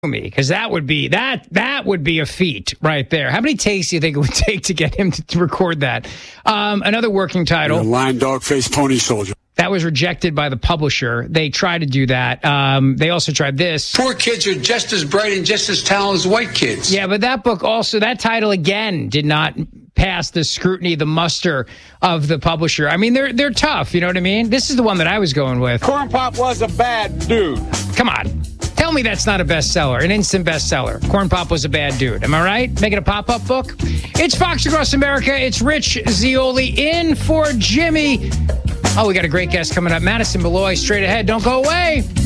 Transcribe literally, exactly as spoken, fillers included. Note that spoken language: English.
me, because that would be that that would be a feat right there. How many takes do you think it would take to get him to, to record that? Um, another working title, Lion Dog Face Pony Soldier. That was rejected by the publisher. They tried to do that. Um, they also tried this. Poor kids are just as bright and just as talented as white kids. Yeah, but that book also, that title again did not pass the scrutiny, the muster of the publisher. I mean, they're they're tough. You know what I mean? This is the one that I was going with. Corn Pop was a bad dude. Come on. Tell me that's not a bestseller, an instant bestseller. Corn Pop was a bad dude. Am I right? Making a pop-up book? It's Fox Across America. It's Rich Zeoli in for Jimmy. Oh, we got a great guest coming up. Madison Malloy, straight ahead. Don't go away.